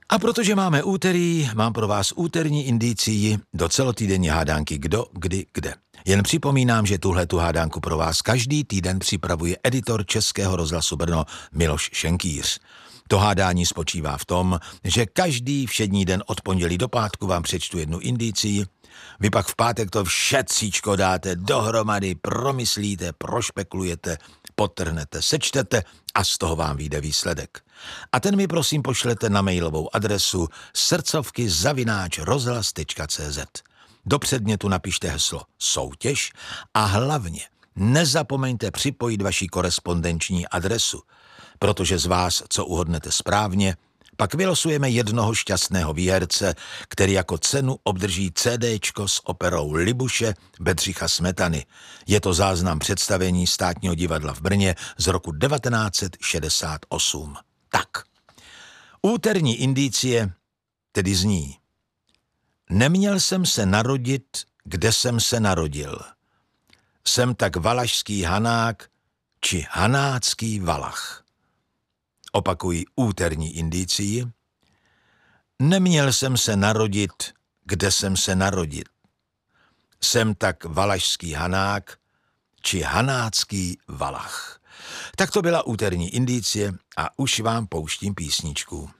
A protože máme úterý, mám pro vás úterní indicii do celotýdenní hádánky Kdo, kdy, kde. Jen připomínám, že tuhletu hádánku pro vás každý týden připravuje editor Českého rozhlasu Brno Miloš Šenkýř. To hádání spočívá v tom, že každý všední den od pondělí do pátku vám přečtu jednu indicii, vy pak v pátek to všetcíčko dáte dohromady, promyslíte, prošpekulujete, podtrhnete, sečtete a z toho vám vyjde výsledek. A ten mi prosím pošlete na mailovou adresu srdcovky@rozhlas.cz. Do předmětu napište heslo soutěž a hlavně nezapomeňte připojit vaši korespondenční adresu, protože z vás, co uhodnete správně, pak vylosujeme jednoho šťastného výherce, který jako cenu obdrží CDčko s operou Libuše Bedřicha Smetany. Je to záznam představení Státního divadla v Brně z roku 1968. Tak, úterní indicie tedy zní: neměl jsem se narodit, kde jsem se narodil. Jsem tak valašský Hanák či hanácký Valach. Opakuji úterní indicii. Neměl jsem se narodit, kde jsem se narodil. Jsem tak valašský Hanák či hanácký Valach. Tak to byla úterní indicie a už vám pouštím písničku.